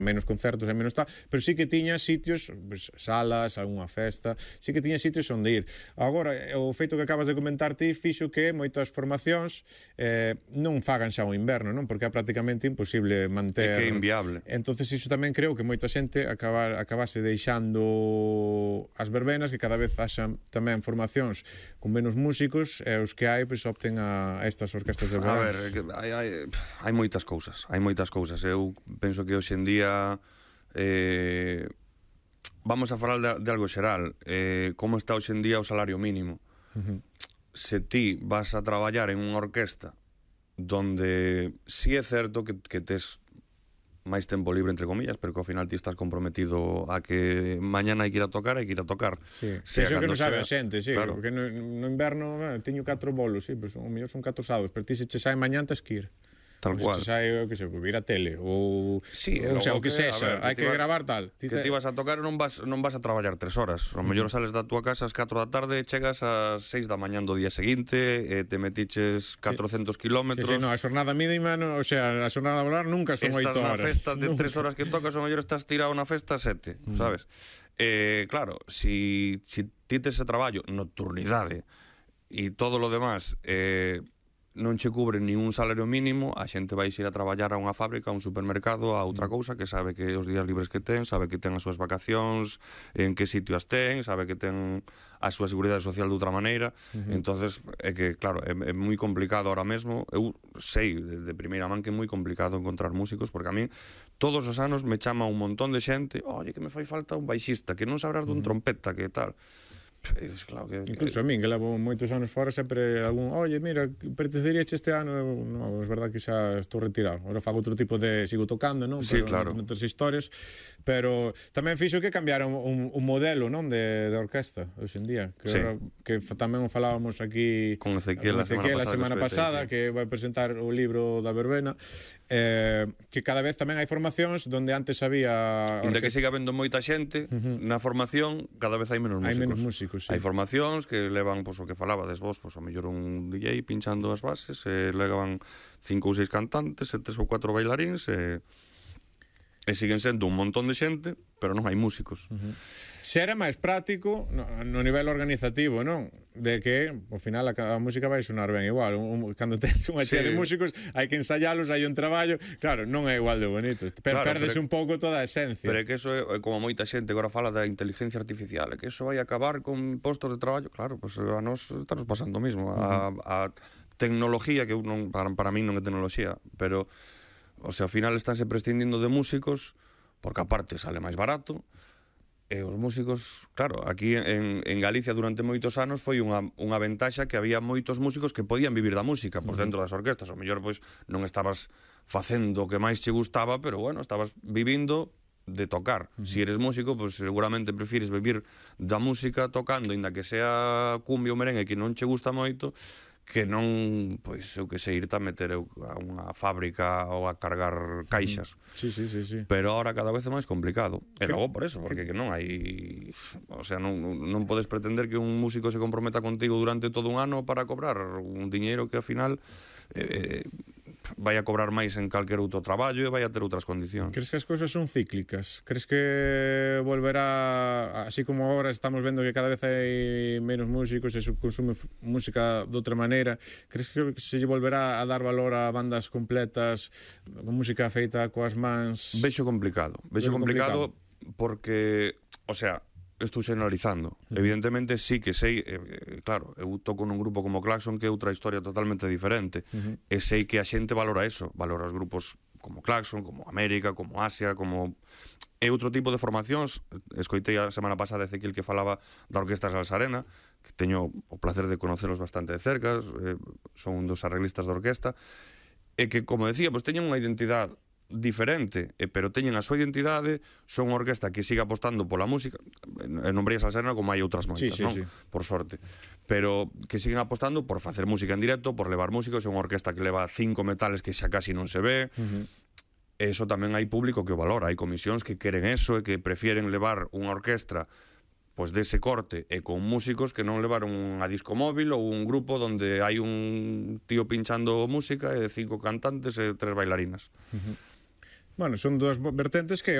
menos concertos e menos tal, pero sí que tiña sitios, pues, salas, algunha festa, sí que tiña sitios onde ir. Agora, o feito que acabas de comentar ti fixo que moitas formacións non fagan xa o inverno, non? Porque é prácticamente imposible manter... É que é inviable. Entonces iso tamén creo que moita xente acabase deixando as verbenas, que cada vez haxan tamén formacións con menos músicos, e os que hai, pois, opten a estas orquestas de verán. A ver, hai moitas cousas. Eu penso que hoxe en día vamos a falar de algo xeral. Como está hoxe en día o salario mínimo? Se ti vas a traballar en unha orquesta donde si é certo que tes máis tempo libre, entre comillas, pero que ao final ti estás comprometido a que mañana hai que ir a tocar, Sí. sea Eso que non sabe a sea. xente, sí, Claro. porque no inverno teño 4 bolos, sí, pues, o mellor son 4 sábados, pero ti se che sai mañán tes que ir. Tal Pues cual. se sai, o que sei, vir a tele ou Sí, o sea, o que a sexa, ver, hai que gravar tal. Que ti vas a tocar e non vas a traballar 3 horas. O mellor sales da túa casa ás 4 da tarde, chegas ás 6 da mañán do día seguinte, te metiches 400 kilómetros. Sí, no, a xornada mínima, o sea, a xornada laboral nunca son 8 horas. Estás na festa de 3 horas que tocas, o mellor estás tirado na festa 7, sabes? Claro, si ti tes ese traballo, nocturnidade e todo lo demás, non che cubre ni un salario mínimo, a xente vai ir a traballar a unha fábrica, a un supermercado, a outra cousa, que sabe que os días libres que ten, sabe que ten as súas vacacións, en que sitio as ten, sabe que ten a súa seguridade social de outra maneira. Entonces, é que, claro, é moi complicado ahora mesmo. Eu sei de primeira man que é moi complicado encontrar músicos, porque a mí todos os anos me chama un montón de xente: oye, que me fai falta un baixista, que non sabrás dun trompeta, que tal. E dices, claro, que Incluso a min, que levo moitos anos fora, sempre algún, oye, mira, pertenceríache este ano, non, é verdad que xa estou retirado, agora fago outro tipo de, sigo tocando, non? Sí, pero, claro. Outras historias, pero tamén fixo que cambiaron un modelo, non, de orquesta, hoxe en día, que, Sí. que tamén o falábamos aquí Con Ezequiel a semana pasada, que vai presentar o libro da verbena, que cada vez tamén hai formacións donde antes había... Inda que siga habendo moita xente na formación, cada vez hai menos músicos. Hai menos músicos, sí. Hai formacións que levan, pois, o que falabades vos, pois, a mellor un DJ pinchando as bases, levan 5 ou 6 cantantes, 3 ou 4 bailaríns, e siguen sendo un montón de xente, pero non hai músicos. Se era máis práctico no nivel organizativo, non? De que, ao final, a música vai sonar ben igual. Cando tens unha chea de músicos, hai que ensaialos, hai un traballo. Claro, non é igual de bonito. Pero Claro, perdese un pouco toda a esencia. Pero é que eso é como moita xente agora fala da inteligencia artificial, é que eso vai acabar con postos de traballo. Claro, pois a nós estamos pasando o mismo. A tecnología, que para min non é tecnoloxía, pero, o sea, ao final estánse prescindindo de músicos, porque aparte sale máis barato. E os músicos, claro, aquí en Galicia durante moitos anos foi unha ventaxa que había moitos músicos que podían vivir da música, pois dentro das orquestas. O mellor, pois, non estabas facendo o que máis che gustaba, pero, bueno, estabas vivindo de tocar. Si eres músico, pois seguramente prefires vivir da música tocando, inda que sea cumbia ou merengue que non che gusta moito, que non, pois, eu que sei, irte a meter a unha fábrica ou a cargar caixas. Sí. Pero ahora cada vez é máis complicado. E logo por eso, porque que non hai... O sea, non podes pretender que un músico se comprometa contigo durante todo un ano para cobrar un diñeiro que ao final vai a cobrar máis en calquer outro traballo e vai a ter outras condicións. Crees que as cousas son cíclicas? Crees que volverá, así como agora estamos vendo que cada vez hai menos músicos e se consume música de outra maneira, crees que se lle volverá a dar valor a bandas completas con música feita coas mans? Vexo complicado porque, o sea, estou generalizando. Evidentemente sí que sei, claro, eu toco nun grupo como Claxon, que é outra historia totalmente diferente, e sei que a xente valora eso, valora os grupos como Claxon, como América, como Asia, como... É outro tipo de formacións. Escoitei a semana pasada Ezequiel que falaba da Orquesta Salsarena, que teño o placer de conocelos bastante de cerca, son un dos arreglistas da orquesta, e que, como decía, pues teñen unha identidade diferente, pero teñen a súa identidade, son unha orquesta que siga apostando pola música, non brillas a Serna como hai outras moitas, sí, non? sí. Por sorte, pero que siguen apostando por facer música en directo, por levar músicos, é unha orquesta que leva 5 metales que xa casi non se ve. E iso tamén hai público que o valora, hai comisións que queren eso e que prefieren levar unha orquestra pois dese corte e con músicos que non levaron a disco móvil ou un grupo onde hai un tío pinchando música e 5 cantantes e 3 bailarinas. Bueno, son dúas vertentes que